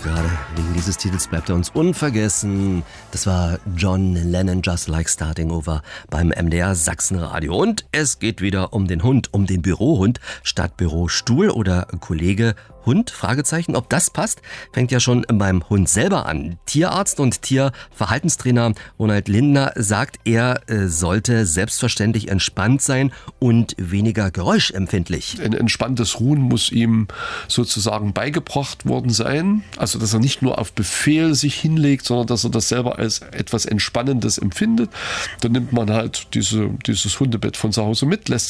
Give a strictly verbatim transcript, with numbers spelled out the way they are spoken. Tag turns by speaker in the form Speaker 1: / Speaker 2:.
Speaker 1: gerade wegen dieses Titels bleibt er uns unvergessen. Das war John Lennon, Just Like Starting Over beim M D R Sachsenradio. Und es geht wieder um den Hund, um den Bürohund statt Bürostuhl oder Kollege Hund? Fragezeichen. Ob das passt, fängt ja schon beim Hund selber an. Tierarzt und Tierverhaltenstrainer Ronald Lindner sagt, er äh, sollte selbstverständlich entspannt sein und weniger geräuschempfindlich.
Speaker 2: Ein entspanntes Ruhen muss ihm sozusagen beigebracht worden sein. Also, dass er nicht nur auf Befehl sich hinlegt, sondern dass er das selber als etwas Entspannendes empfindet. Dann nimmt man halt diese, dieses Hundebett von zu Hause mit, lässt